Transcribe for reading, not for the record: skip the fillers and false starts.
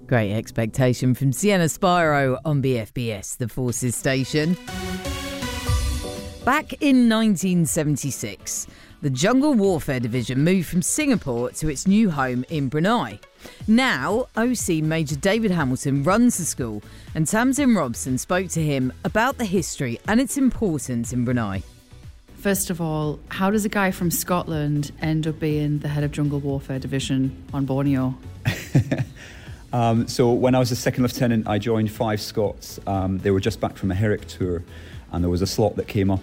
Great Expectation from Sienna Spiro on BFBS, the Forces station. Back in 1976, the Jungle Warfare Division moved from Singapore to its new home in Brunei. Now, OC Major David Hamilton runs the school, and Tamsin Robson spoke to him about the history and its importance in Brunei. First of all, how does a guy from Scotland end up being the head of Jungle Warfare Division on Borneo? So when I was a second lieutenant, I joined 5 Scots. They were just back from a Herrick tour, and there was a slot that came up